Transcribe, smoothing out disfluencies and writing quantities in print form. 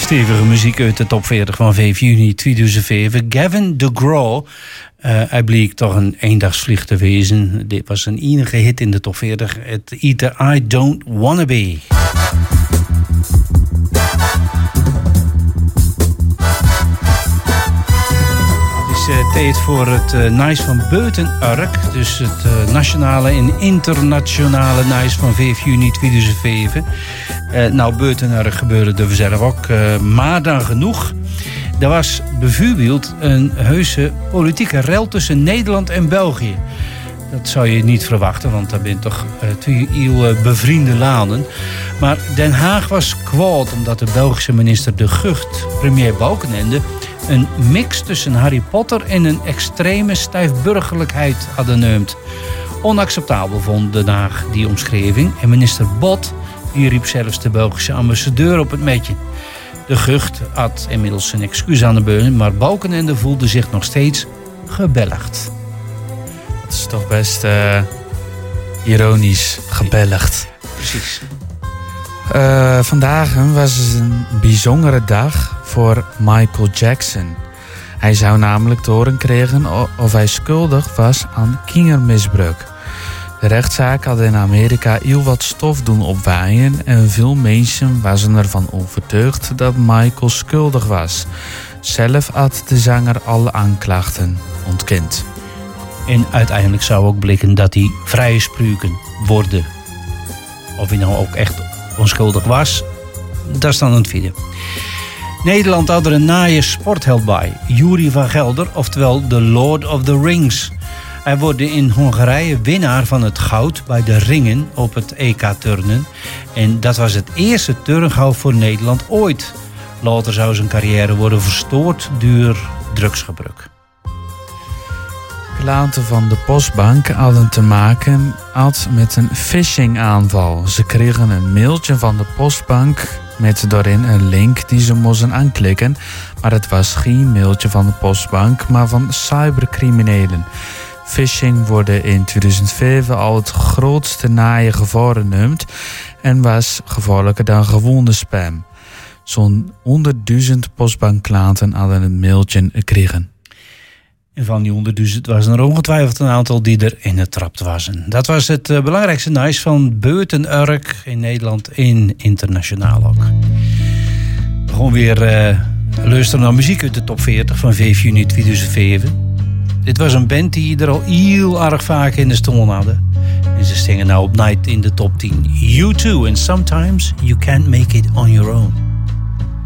Stevige muziek uit de top 40 van 5 juni 2007. Gavin DeGraw. Hij bleek toch een eendagsvlieg te wezen. Dit was een enige hit in de top 40. Het Either I Don't Wanna Be. Tijd voor het Nice van Buitenurk. Dus het nationale en internationale Nice van 5 juni 2007. Nou, Buitenurk gebeurde er zelf ook. Maar dan genoeg. Er was bijvoorbeeld een heuse politieke rel tussen Nederland en België. Dat zou je niet verwachten, want daar zijn toch twee heel bevriende landen. Maar Den Haag was kwaad omdat de Belgische minister De Gucht, premier Balkenende, een mix tussen Harry Potter en een extreme stijfburgerlijkheid hadden neemt. Onacceptabel vond Den Haag die omschrijving. En minister Bot die riep zelfs de Belgische ambassadeur op het matje. De Gucht had inmiddels zijn excuus aan de beun, maar Balkenende voelde zich nog steeds gebelligd. Dat is toch best ironisch, gebelligd. Precies. Vandaag was een bijzondere dag voor Michael Jackson. Hij zou namelijk te horen krijgen of hij schuldig was aan kindermisbruik. De rechtszaak had in Amerika heel wat stof doen opwaaien en veel mensen waren ervan overtuigd dat Michael schuldig was. Zelf had de zanger alle aanklachten ontkend. En uiteindelijk zou ook blikken dat hij vrijgesproken worden. Of hij nou ook echt onschuldig was, dat is dan een tweede. Nederland had er een naaie sportheld bij. Yuri van Gelder, oftewel de Lord of the Rings. Hij wordt in Hongarije winnaar van het goud bij de ringen op het EK-turnen. En dat was het eerste turngoud voor Nederland ooit. Later zou zijn carrière worden verstoord door drugsgebruik. Klanten van de Postbank hadden te maken met een phishing-aanval. Ze kregen een mailtje van de Postbank met daarin een link die ze moesten aanklikken. Maar het was geen mailtje van de Postbank, maar van cybercriminelen. Phishing wordt in 2005 al het grootste naaie gevaar genoemd en was gevaarlijker dan gewone spam. Zo'n 100.000 Postbankklanten hadden een mailtje gekregen. En van die 100.000 was er ongetwijfeld een aantal die erin getrapt waren. Dat was het belangrijkste Nice van Buitenurk in Nederland en internationaal ook. We gaan weer luisteren naar muziek uit de top 40 van 5 juni 2007. Dit was een band die er al heel erg vaak in de stoel hadden. En ze zingen nou op night in de top 10. U2 and Sometimes You Can't Make It On Your Own.